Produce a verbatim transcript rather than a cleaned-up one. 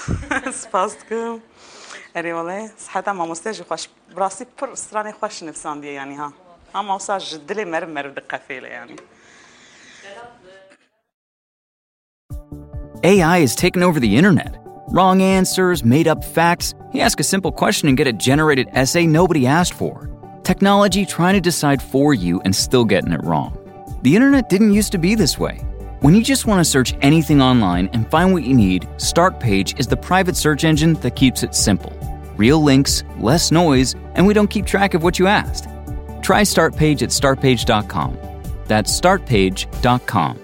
سپاس دکم اری والله صحتا ما مستجی خوش براسي پر استراني خوش نفسان دي يعني ها هم وصار جدلي مرمر دقة فيله يعني. A I is taking over the internet. Wrong answers, made-up facts. You ask a simple question and get a generated essay nobody asked for. Technology trying to decide for you and still getting it wrong. The internet didn't used to be this way. When you just want to search anything online and find what you need, Startpage is the private search engine that keeps it simple. Real links, less noise, and we don't keep track of what you asked. Try Startpage at startpage dot com. That's startpage dot com.